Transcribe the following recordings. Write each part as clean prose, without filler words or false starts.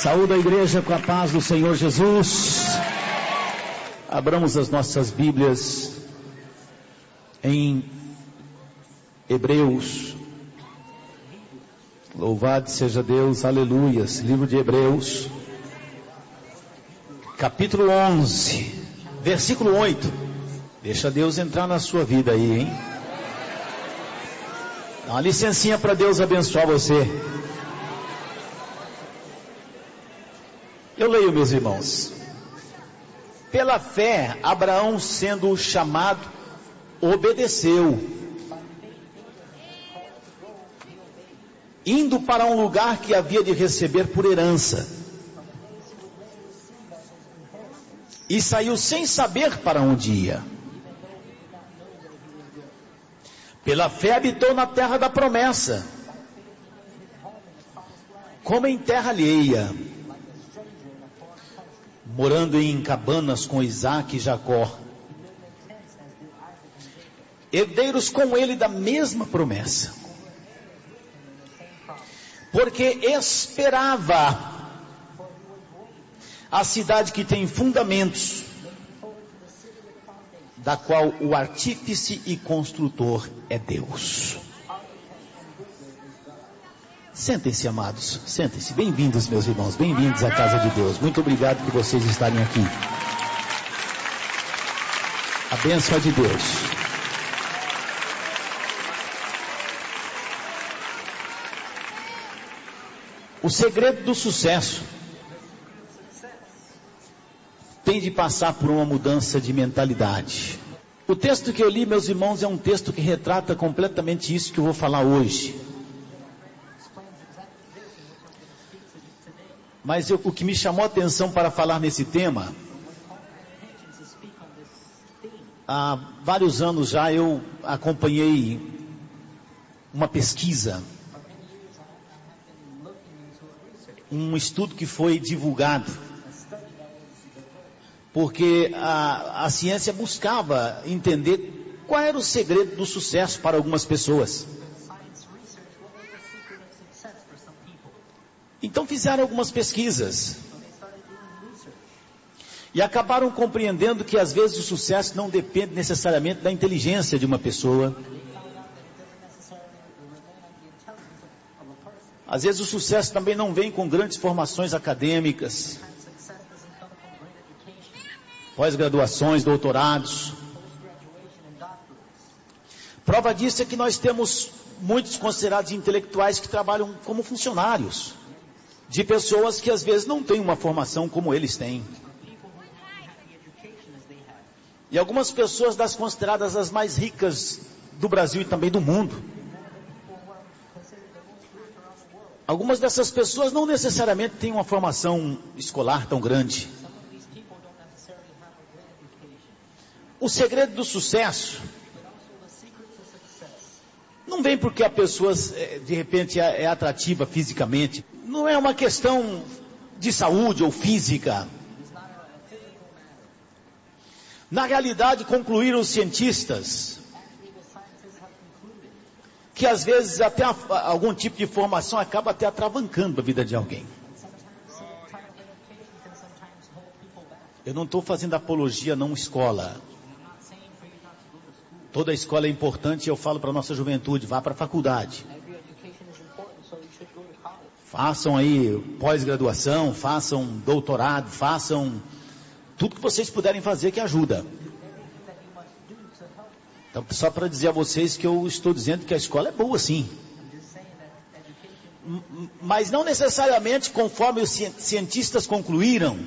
Saúde a igreja com a paz do Senhor Jesus. Abramos as nossas Bíblias em Hebreus. Louvado seja Deus, aleluias. Livro de Hebreus, capítulo 11, versículo 8. Deixa Deus entrar na sua vida aí, hein? Dá uma licencinha para Deus abençoar você. Eu leio, meus irmãos. Pela fé, Abraão, sendo chamado, obedeceu, indo para um lugar que havia de receber por herança, e saiu sem saber para onde ia. Pela fé habitou na terra da promessa, como em terra alheia, morando em cabanas com Isaque e Jacó, herdeiros com ele da mesma promessa, porque esperava a cidade que tem fundamentos, da qual o artífice e construtor é Deus. Sentem-se, amados, sentem-se. Bem-vindos, meus irmãos, bem-vindos à casa de Deus. Muito obrigado por vocês estarem aqui. A bênção é de Deus. O segredo do sucesso tem de passar por uma mudança de mentalidade. O texto que eu li, meus irmãos, é um texto que retrata completamente isso que eu vou falar hoje. Mas o que me chamou a atenção para falar nesse tema, há vários anos já eu acompanhei uma pesquisa, um estudo que foi divulgado, porque a ciência buscava entender qual era o segredo do sucesso para algumas pessoas. Então fizeram algumas pesquisas e acabaram compreendendo que às vezes o sucesso não depende necessariamente da inteligência de uma pessoa. Às vezes o sucesso também não vem com grandes formações acadêmicas, pós-graduações, doutorados. Prova disso é que nós temos muitos considerados intelectuais que trabalham como funcionários de pessoas que às vezes não têm uma formação como eles têm. E algumas pessoas das consideradas as mais ricas do Brasil e também do mundo. Algumas dessas pessoas não necessariamente têm uma formação escolar tão grande. O segredo do sucesso não vem porque a pessoa de repente é atrativa fisicamente. Não é uma questão de saúde ou física. Na realidade, concluíram os cientistas que às vezes até algum tipo de formação acaba até atravancando a vida de alguém. Eu não estou fazendo apologia não escola. Toda escola é importante e eu falo para a nossa juventude, vá para a faculdade. Façam aí pós-graduação, façam doutorado, façam tudo que vocês puderem fazer que ajuda. Então, só para dizer a vocês que eu estou dizendo que a escola é boa sim. Mas não necessariamente conforme os cientistas concluíram,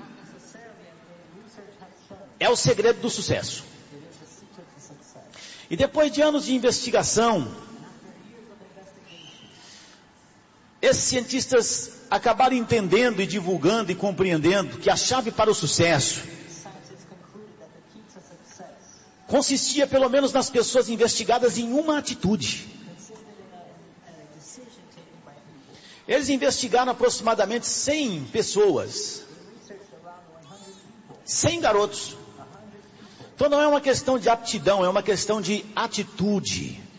é o segredo do sucesso. E depois de anos de investigação, esses cientistas acabaram entendendo e divulgando e compreendendo que a chave para o sucesso consistia pelo menos nas pessoas investigadas em uma atitude. Eles investigaram aproximadamente 100 pessoas, 100 garotos. Então não é uma questão de aptidão, é uma questão de atitude.